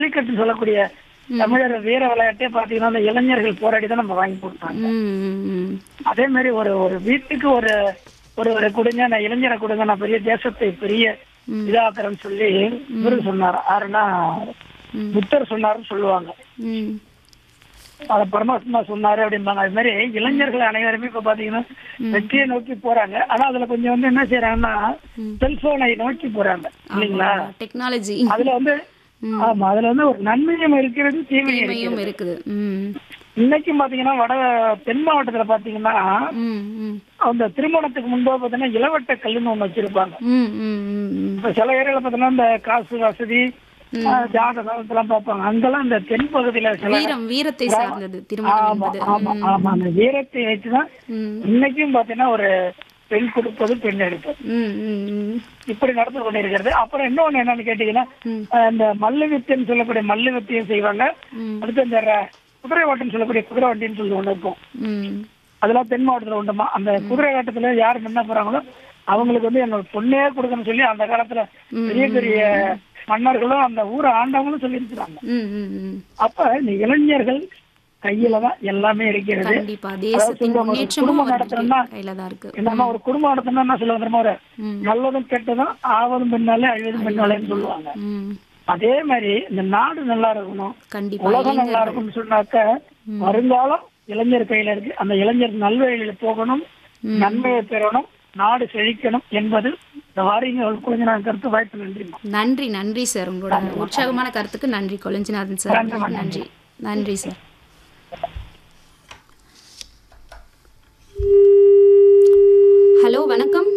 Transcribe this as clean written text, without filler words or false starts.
ஜல்லிக்கட்டு சொல்லக்கூடிய தமிழர் வீர விளையாட்டே பாத்தீங்கன்னா அந்த இளைஞர்கள் போராடி தான் நம்ம வாங்கி கொடுத்தாங்க. அதே மாதிரி ஒரு ஒரு வீட்டுக்கு ஒரு ஒரு ஒரு கொடுங்க, நான் இளைஞரை கொடுங்க, நான் பெரிய தேசத்தை பெரிய இதாக்குறேன்னு சொல்லி இவரு சொன்னார். யாருன்னா புத்தர் சொன்னாருன்னு சொல்லுவாங்க. அத பரமாத்மா சொன்னாரு அப்படிம்பாங்க. அது மாதிரி இளைஞர்கள் அனைவருமே இப்ப பாத்தீங்கன்னா வெற்றியை நோக்கி போறாங்க. ஆனா அதுல கொஞ்சம் வந்து என்ன செய்யறாங்கன்னா செல்போனை நோக்கி போறாங்க இல்லைங்களா? டெக்னாலஜி அதுல வந்து ஆமா, அதுல வந்து ஒரு நன்மையும் இருக்கிறது, தீமையும் இருக்குது. இன்னைக்கும் பாத்தீங்கன்னா தென் மாவட்டத்துல பாத்தீங்கன்னா அந்த திருமணத்துக்கு முன்பா பாத்தீங்கன்னா இளவட்ட கல்லுன்னு ஒண்ணு வச்சிருப்பாங்க. இப்ப சில ஏரியால பாத்தீங்கன்னா இந்த காசு வசதி ஜாதகம் இதெல்லாம் பார்ப்பாங்க. அங்கெல்லாம் இந்த தென் பகுதியில வீரத்தை சார்ந்தது ஆமா ஆமா ஆமா அந்த வீரத்தை வச்சுதான் இன்னைக்கும் பாத்தீங்கன்னா ஒரு பெண் கொடுப்பது, பெண் எடுப்பது இப்படி நடந்து கொண்டிருக்கிறது. அப்புறம் இன்னொன்னு என்னன்னு கேட்டீங்கன்னா இந்த மல்லு வித்தைன்னு சொல்லக்கூடிய மல்லு வித்தையும் செய்வாங்க. அடுத்து இந்த குதிரை ஓட்டம்னு சொல்லக்கூடிய குதிரை வண்டின்னு சொல்லி ஒண்ணு இருக்கும். அதெல்லாம் தென் மாவட்டத்துல உண்டுமா. அந்த குதிரை ஓட்டத்துல யாரு முன்ன போறாங்களோ அவங்களுக்கு வந்து என்னோட பொண்ணே கொடுக்கணும்னு சொல்லி அந்த காலத்துல பெரிய பெரிய மன்னர்களும் அந்த ஊரை ஆண்டவங்களும் சொல்லி இருக்கிறாங்க. அப்ப இந்த இளைஞர்கள் கையில தான் எல்லாமே இருக்கிறது. குடும்பம் நடத்தணும்னா என்னன்னா ஒரு குடும்பம் நடத்தணும்னா என்ன சொல்லுவாங்க, ஒரு நல்லதும் கெட்டதும் ஆவதும் பின்னாலே அழிவதும் பின்னாலேன்னு சொல்லுவாங்க. அதே மாதிரி இந்த நாடு நல்லா இருக்கணும், உலகம் நல்லா இருக்கும்னு சொன்னாக்க வருங்காலம் இளைஞர் கையில இருக்கு. அந்த இளைஞர் நல்வழியில போகணும், நன்மையை பெறணும், நாடு செழிக்கணும் என்பது இந்த வாரியங்கள் கொஞ்சம் கருத்து வாய்ப்பு. நன்றி. நன்றி சார், உங்களோட உற்சாகமான கருத்துக்கு நன்றி கொளஞ்சிநாதன் சார். நன்றி சார். ஹலோ, வணக்கம்.